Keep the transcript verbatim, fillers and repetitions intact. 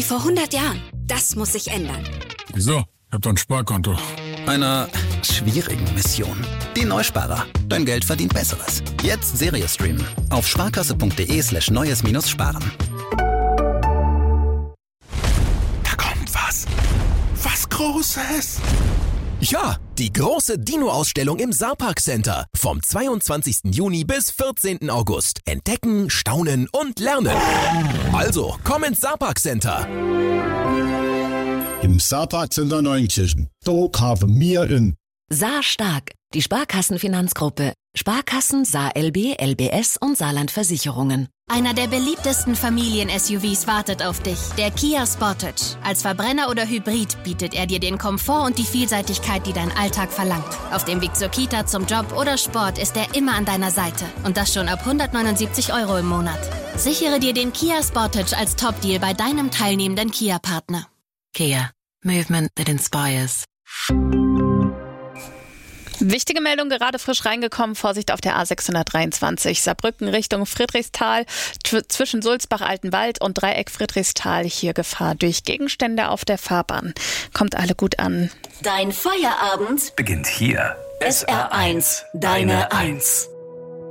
wie vor hundert Jahren. Das muss sich ändern. Wieso? Ich hab doch ein Sparkonto. Einer schwierigen Mission. Die Neusparer. Dein Geld verdient Besseres. Jetzt Serie streamen. Auf sparkasse.de slash neues minus sparen. Da kommt was. Was Großes. Ja, die große Dino-Ausstellung im Saarpark Center. Vom zweiundzwanzigsten Juni bis vierzehnten August. Entdecken, staunen und lernen. Also, komm ins Saarpark Center. Im Saarpark Center Neunkirchen. Dort haben wir in Saar stark, die Sparkassenfinanzgruppe. Sparkassen, Saar L B, L B S und Saarland Versicherungen. Einer der beliebtesten Familien-S U Vs wartet auf dich, der Kia Sportage. Als Verbrenner oder Hybrid bietet er dir den Komfort und die Vielseitigkeit, die dein Alltag verlangt. Auf dem Weg zur Kita, zum Job oder Sport ist er immer an deiner Seite. Und das schon ab hundertneunundsiebzig Euro im Monat. Sichere dir den Kia Sportage als Top-Deal bei deinem teilnehmenden Kia-Partner. Kia. Movement that inspires. Wichtige Meldung, gerade frisch reingekommen. Vorsicht auf der A sechshundertdreiundzwanzig. Saarbrücken Richtung Friedrichsthal. T- zwischen Sulzbach-Altenwald und Dreieck Friedrichsthal. Hier Gefahr durch Gegenstände auf der Fahrbahn. Kommt alle gut an. Dein Feierabend Beginnt hier. S R eins, deine eins.